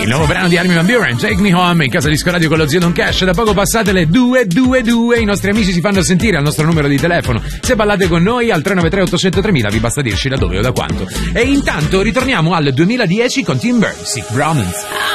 Il nuovo brano di Armin van Buuren, Take Me Home, in casa di Disco Radio con lo zio Don Cash. Da poco passate le 2:22. I nostri amici si fanno sentire al nostro numero di telefono. Se ballate con noi al 393 800 3000, vi basta dirci da dove o da quanto. E intanto ritorniamo al 2010 con Tim Burke, Sick Bromance.